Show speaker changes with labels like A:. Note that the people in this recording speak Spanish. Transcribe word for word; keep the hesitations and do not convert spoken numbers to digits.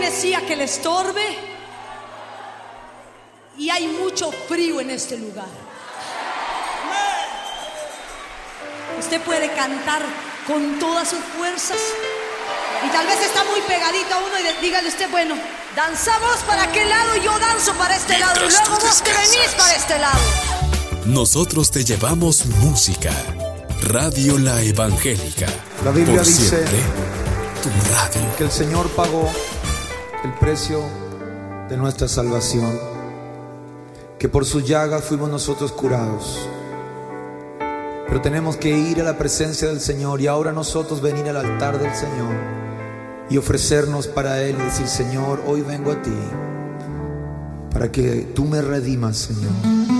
A: Mesías que le estorbe. Y hay mucho frío en este lugar. Usted puede cantar con todas sus fuerzas. Y tal vez está muy pegadito a uno y dígale usted, bueno, danzamos para aquel lado y yo danzo para este lado. Y luego vos te venís para este lado.
B: Nosotros te llevamos música. Radio La Evangélica.
C: La Biblia
B: Por
C: dice
B: siempre, tu radio.
C: que el Señor pagó el precio de nuestra salvación, que por su llaga fuimos nosotros curados. Pero tenemos que ir a la presencia del Señor y ahora nosotros venir al altar del Señor y ofrecernos para Él y decir: Señor, hoy vengo a ti para que tú me redimas, Señor.